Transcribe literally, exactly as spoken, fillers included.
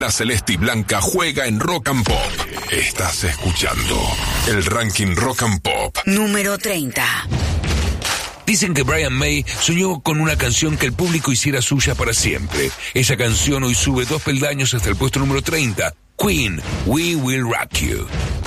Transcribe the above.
La celeste y blanca juega en Rock and Pop. Estás escuchando el ranking Rock and Pop. Número treinta. Dicen que Brian May soñó con una canción que el público hiciera suya para siempre. Esa canción hoy sube dos peldaños hasta el puesto número treinta. Queen, We Will Rock You.